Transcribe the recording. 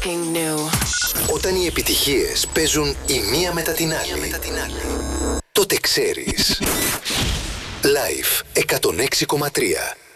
Something new. Όταν οι επιτυχίες παίζουν η μία μετά την άλλη, τότε ξέρεις. Live 106,3.